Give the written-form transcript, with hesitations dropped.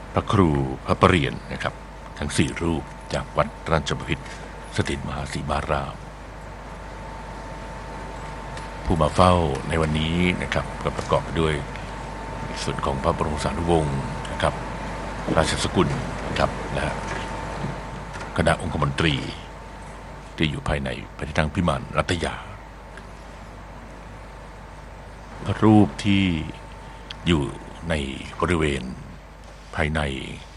พระครูพระประเรียนนะครับทั้ง4รูปจากวัดราชบพิตรสถิตมหาสีมารามผู้มาเฝ้าในวันนี้นะครับก็ประกอบด้วยส่วนของพระบรมสารีวงศ์นะครับราชสกุลนะครับและคณะองคมนตรีที่อยู่ภายในพระที่นั่งพิมานรัตยาพระรูปที่อยู่ในบริเวณภายใน